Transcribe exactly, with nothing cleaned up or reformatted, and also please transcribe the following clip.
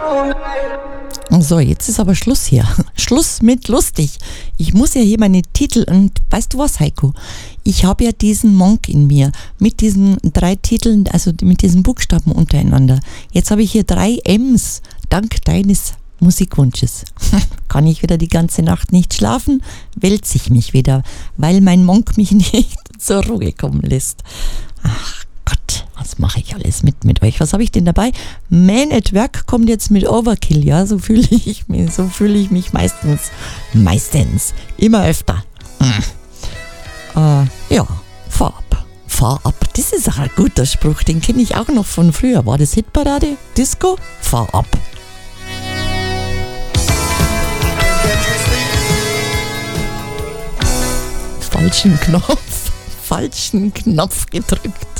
So, jetzt ist aber Schluss hier. Schluss mit lustig. Ich muss ja hier meine Titel, und weißt du was, Heiko? Ich habe ja diesen Monk in mir mit diesen drei Titeln, also mit diesen Buchstaben untereinander. Jetzt habe ich hier drei M's, dank deines Musikwunsches. Kann ich wieder die ganze Nacht nicht schlafen, wälze ich mich wieder, weil mein Monk mich nicht zur Ruhe kommen lässt. Ach Gott, was mache ich alles mit mit euch? Was habe ich denn dabei? Man at Work kommt jetzt mit Overkill, ja, so fühle ich mich, so fühle ich mich meistens, meistens, immer öfter. Hm. Äh, ja, fahr ab, fahr ab. Das ist auch ein guter Spruch, den kenne ich auch noch von früher. War das Hitparade? Disco? Fahr ab. Falschen Knopf, falschen Knopf gedrückt.